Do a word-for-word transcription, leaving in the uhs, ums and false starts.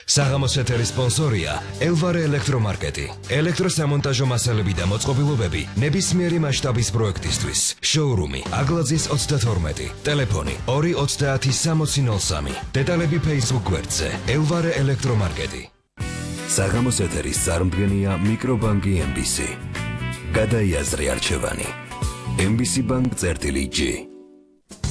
საღამოს ეთერის სპონსორია ელვარე ელექტრომარკეტი. ელექტროსამონტაჟო მასალები და მოწყობილობები ნებისმიერი მასშტაბის პროექტისთვის. შოურუმი აგლაძის ოცდათორმეტი. ტელეფონი ორი ოცდაათი სამოცი ნოლ სამი. დეტალები Facebook გვერდზე ელვარე ელექტრომარკეტი. საღამოს ეთერის წარმდგენია მიკრობანკი ემ ბი სი. გადაიაზრე არჩევანი. ემ ბი სი ბანკ წერტილი ჯი.